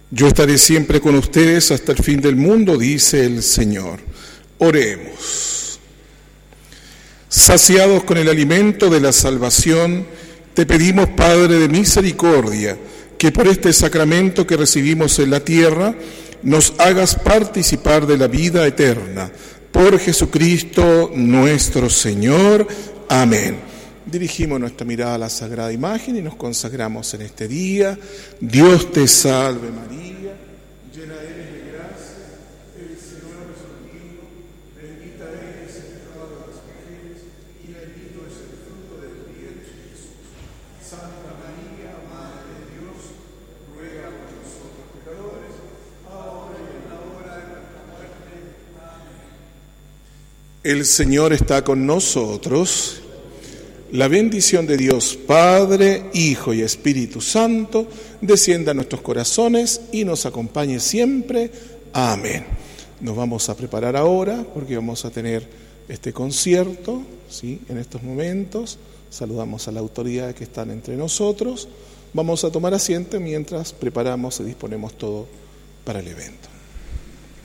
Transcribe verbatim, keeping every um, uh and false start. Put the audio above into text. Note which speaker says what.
Speaker 1: Yo estaré siempre con ustedes hasta el fin del mundo, dice el Señor. Oremos. Saciados con el alimento de la salvación, te pedimos, Padre de misericordia, que por este sacramento que recibimos en la tierra, nos hagas participar de la vida eterna. Por Jesucristo nuestro Señor. Amén. Dirigimos nuestra mirada a la Sagrada Imagen y nos consagramos en este día. Dios te salve María, llena eres de gracia, el Señor es contigo, bendita eres entre todas las mujeres y bendito es el fruto de tu vientre Jesús. Santa María, Madre de Dios, ruega por nosotros pecadores, ahora y en la hora de nuestra muerte. Amén. El Señor está con nosotros. La bendición de Dios, Padre, Hijo y Espíritu Santo, descienda a nuestros corazones y nos acompañe siempre. Amén. Nos vamos a preparar ahora porque vamos a tener este concierto, ¿sí? En estos momentos. Saludamos a la autoridad que están entre nosotros. Vamos a tomar asiento mientras preparamos y disponemos todo para el evento.